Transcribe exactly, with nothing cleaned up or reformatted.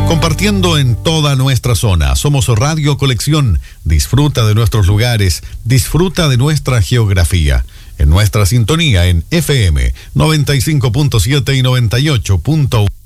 Compartiendo en toda nuestra zona. Somos Radio Colección. Disfruta de nuestros lugares, disfruta de nuestra geografía. En nuestra sintonía en F M noventa y cinco punto siete y noventa y ocho punto uno.